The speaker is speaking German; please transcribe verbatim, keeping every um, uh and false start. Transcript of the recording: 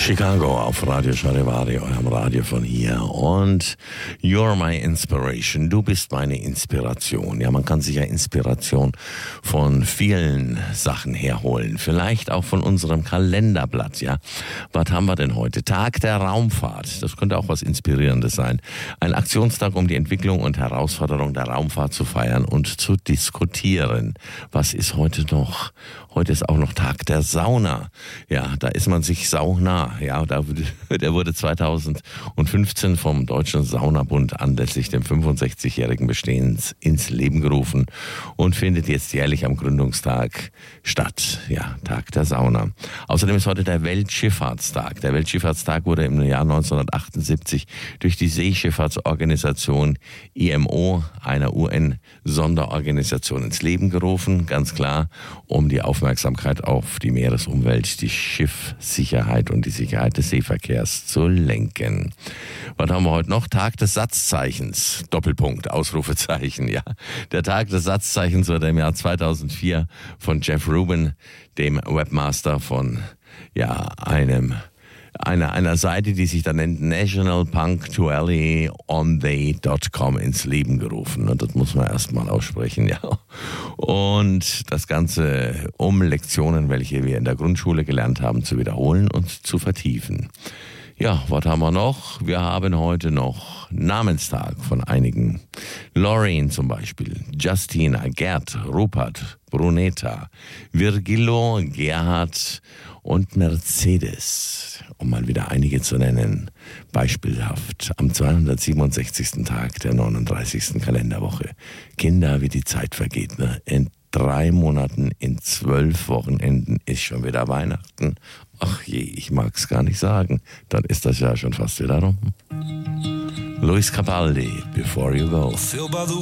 Chicago auf Radio Charivari, eurem Radio von hier. Und You're my inspiration. Du bist meine Inspiration. Ja, man kann sich ja Inspiration von vielen Sachen herholen. Vielleicht auch von unserem Kalenderblatt, ja. Was haben wir denn heute? Tag der Raumfahrt. Das könnte auch was Inspirierendes sein. Ein Aktionstag, um die Entwicklung und Herausforderung der Raumfahrt zu feiern und zu diskutieren. Was ist heute noch? Heute ist auch noch Tag der Sauna. Ja, da ist man sich saunah. Ja, da, der wurde zweitausendfünfzehn vom Deutschen Saunabund anlässlich dem fünfundsechzigjährigen Bestehens ins Leben gerufen und findet jetzt jährlich am Gründungstag statt. Ja, Tag der Sauna. Außerdem ist heute der Weltschifffahrtstag. Der Weltschifffahrtstag wurde im Jahr neunzehnhundertachtundsiebzig durch die Seeschifffahrtsorganisation I M O, einer U N-Sonderorganisation, ins Leben gerufen. Ganz klar, um die Aufmerksamkeit auf die Meeresumwelt, die Schiffssicherheit und die Sicherheit des Seeverkehrs zu lenken. Was haben wir heute noch? Tag des Satzzeichens. Doppelpunkt, Ausrufezeichen, ja. Der Tag des Satzzeichens wurde im Jahr zweitausendvier von Jeff Rubin, dem Webmaster von, ja, einem Einer, einer Seite, die sich da nennt National Punctuality on they dot com ins Leben gerufen. Und das muss man erstmal aussprechen, ja. Und das Ganze, um Lektionen, welche wir in der Grundschule gelernt haben, zu wiederholen und zu vertiefen. Ja, was haben wir noch? Wir haben heute noch Namenstag von einigen. Lorraine zum Beispiel, Justina, Gerd, Rupert, Bruneta, Virgilio, Gerhard und Mercedes, um mal wieder einige zu nennen, beispielhaft am zweihundertsiebenundsechzigsten Tag der neununddreißigsten Kalenderwoche. Kinder, wie die Zeit vergeht, ne? In drei Monaten, in zwölf Wochenenden ist schon wieder Weihnachten. Ach je, ich mag's gar nicht sagen. Dann ist das ja schon fast wieder rum. Luis Capaldi, Before You Go.